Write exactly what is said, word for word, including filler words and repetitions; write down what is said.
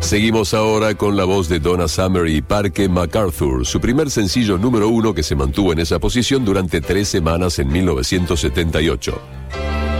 Seguimos ahora con la voz de Donna Summer y Parker MacArthur, su primer sencillo número uno que se mantuvo en esa posición durante tres semanas en mil novecientos setenta y ocho.